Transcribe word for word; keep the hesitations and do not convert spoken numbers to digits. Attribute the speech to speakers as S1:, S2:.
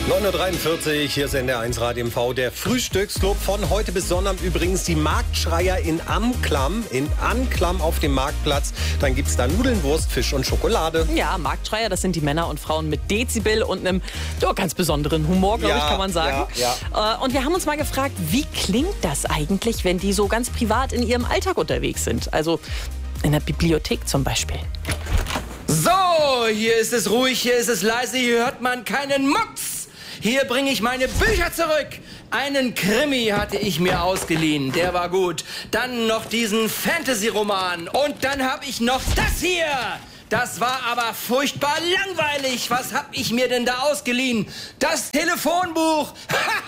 S1: neun Uhr dreiundvierzig, hier ist N D R eins Radio M V, der Frühstücksclub von heute bis Sonnabend. Übrigens die Marktschreier in Anklam, in Anklam auf dem Marktplatz. Dann gibt es da Nudeln, Wurst, Fisch und Schokolade.
S2: Ja, Marktschreier, das sind die Männer und Frauen mit Dezibel und einem oh, ganz besonderen Humor, glaube
S1: Ja,
S2: ich, kann man sagen.
S1: ja,
S2: ja. Und wir haben uns mal gefragt, wie klingt das eigentlich, wenn die so ganz privat in ihrem Alltag unterwegs sind? Also in der Bibliothek zum Beispiel.
S3: So, hier ist es ruhig, hier ist es leise, hier hört man keinen Mucks. Hier bringe ich meine Bücher zurück. Einen Krimi hatte ich mir ausgeliehen, der war gut. Dann noch diesen Fantasy-Roman. Und dann habe ich noch das hier. Das war aber furchtbar langweilig. Was habe ich mir denn da ausgeliehen? Das Telefonbuch.